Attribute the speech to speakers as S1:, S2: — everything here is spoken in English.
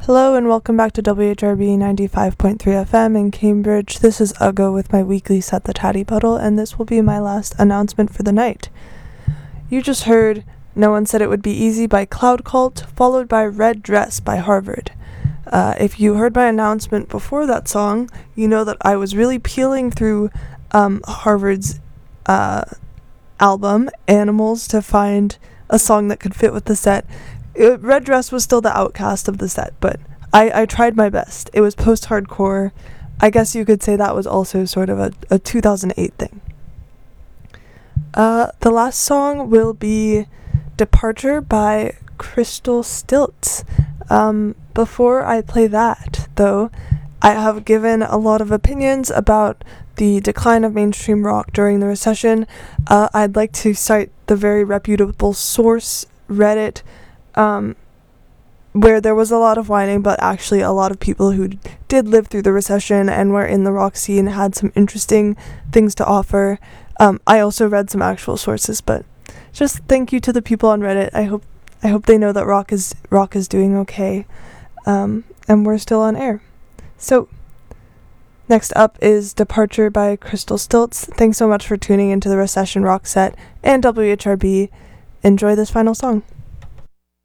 S1: Hello and welcome back to WHRB 95.3 FM in Cambridge. This is Uggo with my weekly Set the Tatty Puddle, and this will be my last announcement for the night. You just heard No One Said It Would Be Easy by Cloud Cult, followed by Red Dress by Harvard. If you heard my announcement before that song, you know that I was really peeling through Harvard's album, Animals, to find a song that could fit with the set. Red Dress was still the outcast of the set, but I tried my best. It was post-hardcore. I guess you could say that was also sort of a 2008 thing. The last song will be Departure by Crystal Stilts. Before I play that, though, I have given a lot of opinions about the decline of mainstream rock during the recession. I'd like to cite the very reputable source, Reddit, where there was a lot of whining, but actually a lot of people who did live through the recession and were in the rock scene had some interesting things to offer. I also read some actual sources, but just thank you to the people on Reddit. I hope they know that rock is doing okay, and we're still on air. So, next up is Departure by Crystal Stilts. Thanks so much for tuning into the Recession Rock Set and WHRB. Enjoy this final song.